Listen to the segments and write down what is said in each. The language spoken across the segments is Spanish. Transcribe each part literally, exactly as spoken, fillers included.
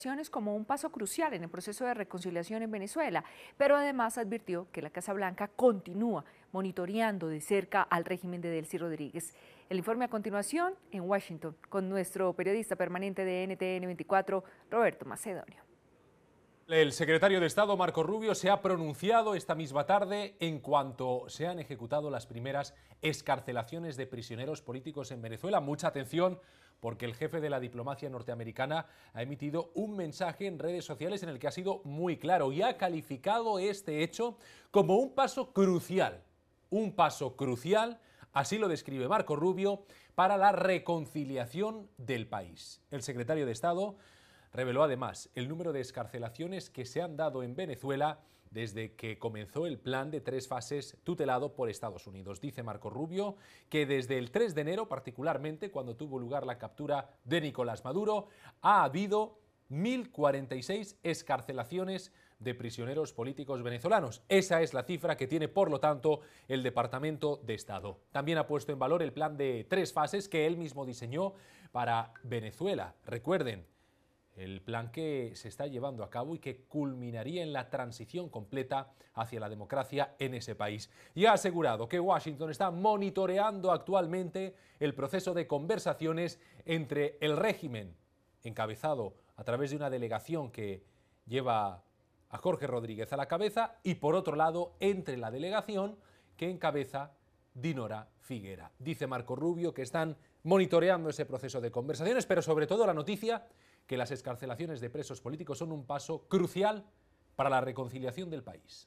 como un paso crucial en el proceso de reconciliación en Venezuela, pero además advirtió que la Casa Blanca continúa monitoreando de cerca al régimen de Delcy Rodríguez. El informe a continuación en Washington con nuestro periodista permanente de N T N veinticuatro, Roberto Macedonio. El secretario de Estado, Marco Rubio, se ha pronunciado esta misma tarde en cuanto se han ejecutado las primeras excarcelaciones de prisioneros políticos en Venezuela. Mucha atención, porque el jefe de la diplomacia norteamericana ha emitido un mensaje en redes sociales en el que ha sido muy claro y ha calificado este hecho como un paso crucial, un paso crucial, así lo describe Marco Rubio, para la reconciliación del país. El secretario de Estado reveló además el número de excarcelaciones que se han dado en Venezuela desde que comenzó el plan de tres fases tutelado por Estados Unidos. Dice Marco Rubio que desde el tres de enero, particularmente cuando tuvo lugar la captura de Nicolás Maduro, ha habido mil cuarenta y seis excarcelaciones de prisioneros políticos venezolanos. Esa es la cifra que tiene, por lo tanto, el Departamento de Estado. También ha puesto en valor el plan de tres fases que él mismo diseñó para Venezuela. Recuerden, el plan que se está llevando a cabo y que culminaría en la transición completa hacia la democracia en ese país. Y ha asegurado que Washington está monitoreando actualmente el proceso de conversaciones entre el régimen, encabezado a través de una delegación que lleva a Jorge Rodríguez a la cabeza, y por otro lado, entre la delegación que encabeza Dinora Figuera. Dice Marco Rubio que están monitoreando ese proceso de conversaciones, pero sobre todo la noticia que las excarcelaciones de presos políticos son un paso crucial para la reconciliación del país.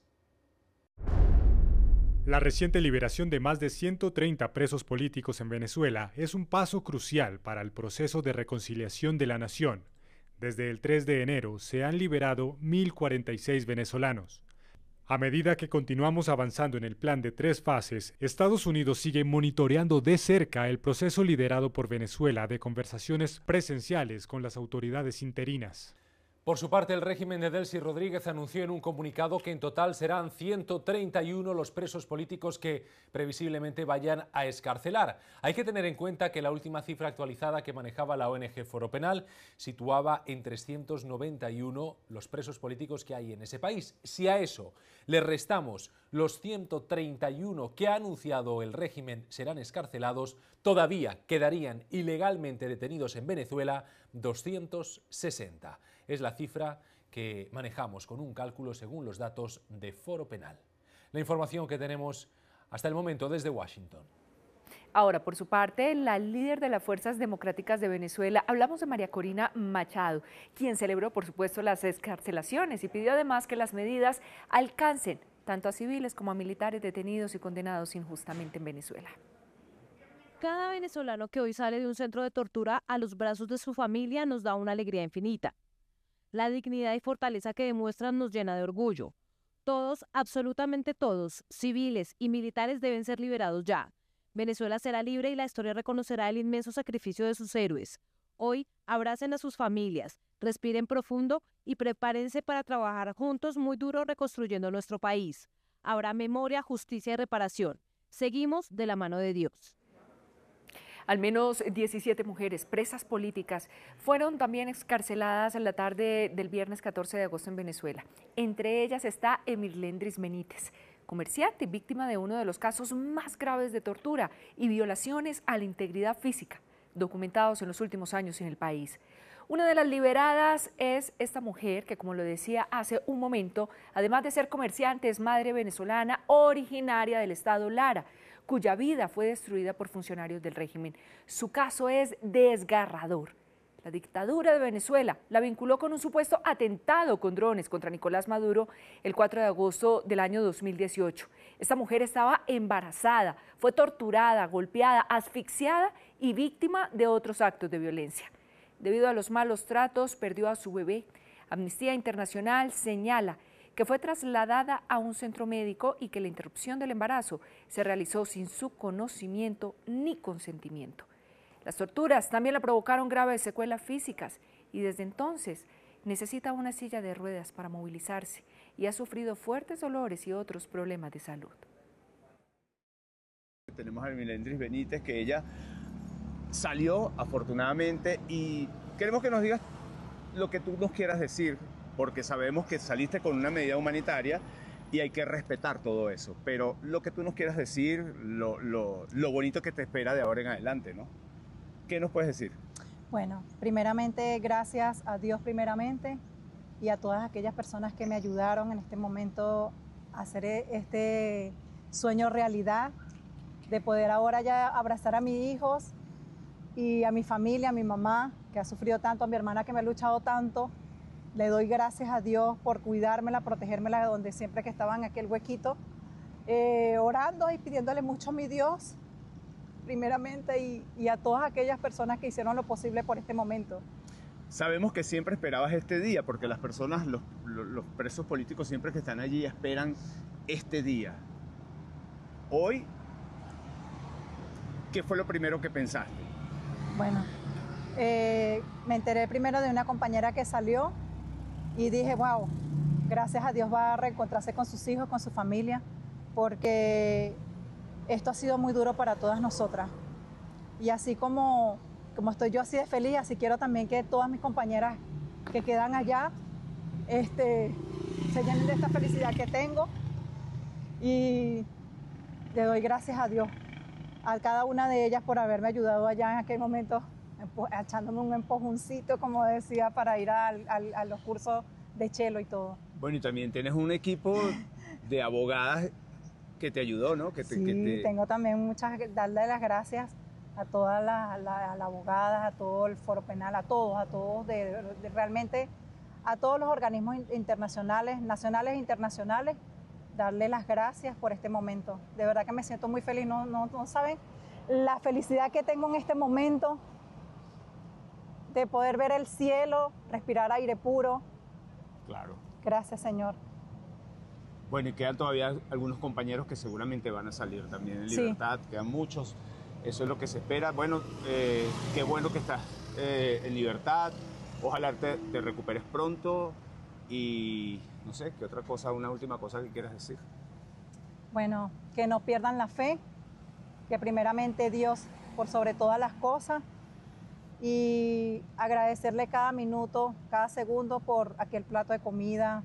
La reciente liberación de más de ciento treinta presos políticos en Venezuela es un paso crucial para el proceso de reconciliación de la nación. Desde el tres de enero se han liberado mil cuarenta y seis venezolanos. A medida que continuamos avanzando en el plan de tres fases, Estados Unidos sigue monitoreando de cerca el proceso liderado por Venezuela de conversaciones presenciales con las autoridades interinas. Por su parte, el régimen de Delcy Rodríguez anunció en un comunicado que en total serán ciento treinta y uno los presos políticos que previsiblemente vayan a excarcelar. Hay que tener en cuenta que la última cifra actualizada que manejaba la O N G Foro Penal situaba en trescientos noventa y uno los presos políticos que hay en ese país. Si a eso le restamos los ciento treinta y uno que ha anunciado el régimen serán excarcelados, todavía quedarían ilegalmente detenidos en Venezuela doscientos sesenta. Es la cifra que manejamos con un cálculo según los datos de Foro Penal. La información que tenemos hasta el momento desde Washington. Ahora, por su parte, la líder de las Fuerzas Democráticas de Venezuela, hablamos de María Corina Machado, quien celebró, por supuesto, las excarcelaciones y pidió además que las medidas alcancen tanto a civiles como a militares detenidos y condenados injustamente en Venezuela. Cada venezolano que hoy sale de un centro de tortura a los brazos de su familia nos da una alegría infinita. La dignidad y fortaleza que demuestran nos llena de orgullo. Todos, absolutamente todos, civiles y militares deben ser liberados ya. Venezuela será libre y la historia reconocerá el inmenso sacrificio de sus héroes. Hoy, abracen a sus familias, respiren profundo y prepárense para trabajar juntos muy duro reconstruyendo nuestro país. Habrá memoria, justicia y reparación. Seguimos de la mano de Dios. Al menos diecisiete mujeres presas políticas fueron también excarceladas en la tarde del viernes catorce de agosto en Venezuela. Entre ellas está Emirlendris Benítez, comerciante y víctima de uno de los casos más graves de tortura y violaciones a la integridad física documentados en los últimos años en el país. Una de las liberadas es esta mujer que, como lo decía hace un momento, además de ser comerciante, es madre venezolana originaria del estado Lara, cuya vida fue destruida por funcionarios del régimen. Su caso es desgarrador. La dictadura de Venezuela la vinculó con un supuesto atentado con drones contra Nicolás Maduro el cuatro de agosto del año dos mil dieciocho. Esta mujer estaba embarazada, fue torturada, golpeada, asfixiada y víctima de otros actos de violencia. Debido a los malos tratos, perdió a su bebé. Amnistía Internacional señala que fue trasladada a un centro médico y que la interrupción del embarazo se realizó sin su conocimiento ni consentimiento. Las torturas también le provocaron graves secuelas físicas y desde entonces necesita una silla de ruedas para movilizarse y ha sufrido fuertes dolores y otros problemas de salud. Tenemos a Emirlendris Benítez, que ella salió afortunadamente, y queremos que nos digas lo que tú nos quieras decir, porque sabemos que saliste con una medida humanitaria y hay que respetar todo eso, pero lo que tú nos quieras decir, lo, lo, lo bonito que te espera de ahora en adelante, ¿no? ¿Qué nos puedes decir? Bueno, primeramente, gracias a Dios primeramente y a todas aquellas personas que me ayudaron en este momento a hacer este sueño realidad, de poder ahora ya abrazar a mis hijos y a mi familia, a mi mamá, que ha sufrido tanto, a mi hermana que me ha luchado tanto. Le doy gracias a Dios por cuidármela, protegérmela de donde siempre que estaba en aquel huequito, eh, orando y pidiéndole mucho a mi Dios, primeramente, y, y a todas aquellas personas que hicieron lo posible por este momento. Sabemos que siempre esperabas este día, porque las personas, los, los, los presos políticos siempre que están allí esperan este día. Hoy, ¿qué fue lo primero que pensaste? Bueno, eh, me enteré primero de una compañera que salió y dije, wow, gracias a Dios va a reencontrarse con sus hijos, con su familia, porque esto ha sido muy duro para todas nosotras. Y así como, como estoy yo así de feliz, así quiero también que todas mis compañeras que quedan allá este, se llenen de esta felicidad que tengo. Y le doy gracias a Dios, a cada una de ellas por haberme ayudado allá en aquel momento, echándome un empujoncito, como decía, para ir a, a, a los cursos de cello y todo. Bueno, y también tienes un equipo de abogadas que te ayudó, ¿no? Que te, sí, que te... tengo también muchas, darle las gracias a todas las, las, las abogadas, a todo el foro penal, a todos, a todos, de, de, realmente a todos los organismos internacionales, nacionales e internacionales, darle las gracias por este momento. De verdad que me siento muy feliz, no, no, no saben la felicidad que tengo en este momento de poder ver el cielo, respirar aire puro. Claro. Gracias, Señor. Bueno, y quedan todavía algunos compañeros que seguramente van a salir también en libertad, sí. Quedan muchos, eso es lo que se espera. Bueno, eh, qué bueno que estás eh, en libertad, ojalá te, te recuperes pronto y no sé, ¿qué otra cosa, una última cosa que quieras decir? Bueno, que no pierdan la fe, que primeramente Dios por sobre todas las cosas, y agradecerle cada minuto, cada segundo por aquel plato de comida,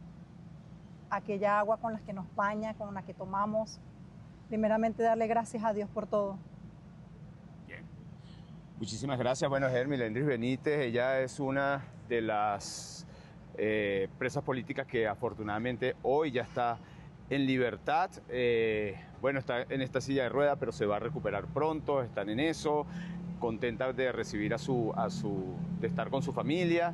aquella agua con la que nos baña, con la que tomamos. Primeramente darle gracias a Dios por todo. Bien. Muchísimas gracias. Bueno, Hermilendris Benítez, ella es una de las eh, presas políticas que afortunadamente hoy ya está en libertad. Eh, bueno, está en esta silla de ruedas, pero se va a recuperar pronto, están en eso, contenta de recibir a su, a su, de estar con su familia.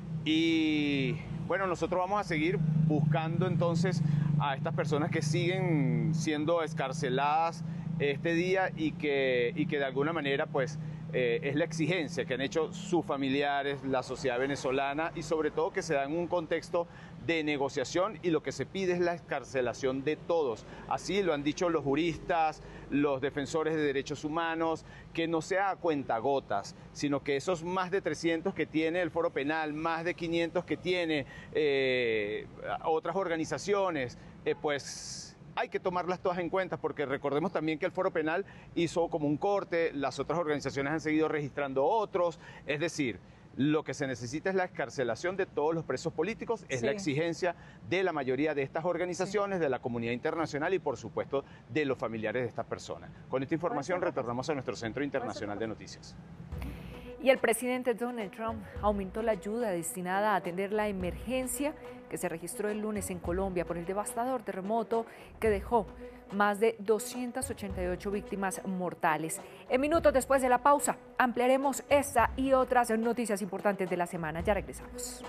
Y bueno, nosotros vamos a seguir buscando entonces a estas personas que siguen siendo excarceladas este día y que, y que de alguna manera pues eh, es la exigencia que han hecho sus familiares, la sociedad venezolana, y sobre todo que se da en un contexto de negociación, y lo que se pide es la excarcelación de todos. Así lo han dicho los juristas, los defensores de derechos humanos, que no sea a cuentagotas, sino que esos más de trescientos que tiene el Foro Penal, más de quinientos que tiene eh, otras organizaciones, eh, pues hay que tomarlas todas en cuenta, porque recordemos también que el Foro Penal hizo como un corte, las otras organizaciones han seguido registrando otros, es decir, lo que se necesita es la excarcelación de todos los presos políticos, es sí. la exigencia de la mayoría de estas organizaciones, sí. de la comunidad internacional y por supuesto de los familiares de estas personas. Con esta información retornamos a nuestro Centro Internacional de Noticias. Y el presidente Donald Trump aumentó la ayuda destinada a atender la emergencia que se registró el lunes en Colombia por el devastador terremoto que dejó más de doscientas ochenta y ocho víctimas mortales. En minutos después de la pausa, ampliaremos esta y otras noticias importantes de la semana. Ya regresamos.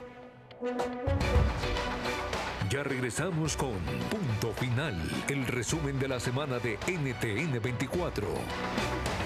Ya regresamos con Punto Final, el resumen de la semana de N T N veinticuatro.